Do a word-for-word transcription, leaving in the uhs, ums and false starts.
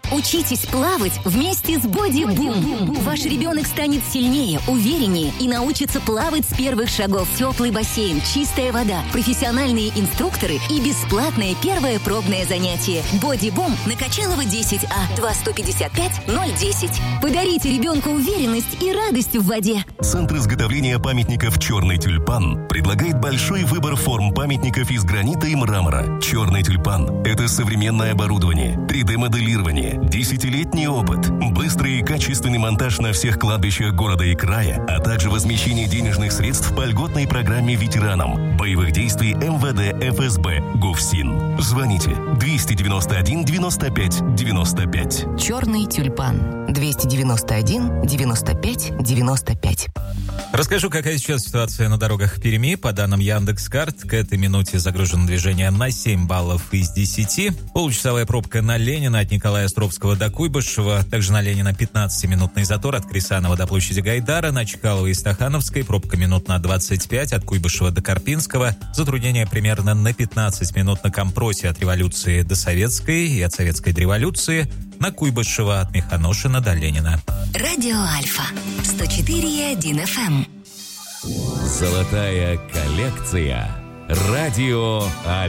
Учитесь плавать вместе с Боди Бум. Ваш ребенок станет сильнее, увереннее и научится плавать с первых шагов. Теплый бассейн, чистая вода, профессиональные инструкторы и бесплатное первое пробное занятие. Боди Бум на Качалова десять А, два сто пятьдесят пять ноль десять. Подарите ребенку уверенность и радость в воде. Центр изготовления памятников «Черный тюльпан» предлагает большой выбор форм памятников из гранита и мрамора. «Черный тюльпан» — это современное оборудование, три дэ-моделирование, десятилетний опыт, быстрый и качественный монтаж на всех кладбищах города и края, а также возмещение денежных средств по льготной программе ветеранам боевых действий эм вэ дэ, эф эс бэ, ГУФСИН. Звоните двести девяносто один девяносто пять девяносто пять. «Черный тюльпан» двести девяносто один девяносто пять девяносто пять. Расскажу, какая сейчас ситуация на дорогах Перми. По данным Яндекс.Карт, к этой минуте загружено движение на семь баллов из десяти. Получасовая пробка на Ленина от Николая Островского до Куйбышева. Также на Ленина пятнадцатиминутный затор от Крисанова до площади Гайдара. На Чкаловой и Стахановской пробка минут на двадцать пять от Куйбышева до Карпинского. Затруднение примерно на пятнадцать минут на Компросе от Революции до Советской и от Советской до Революции. На Куйбышева от Механошина до Ленина. Радио Альфа сто четыре и один эф эм. Золотая коллекция. Радио Альфа.